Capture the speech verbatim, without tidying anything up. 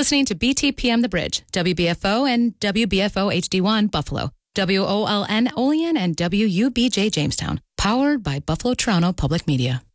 listening to B T P M The Bridge, W B F O and W B F O H D one Buffalo, W O L N Olean and W U B J Jamestown, powered by Buffalo Toronto Public Media.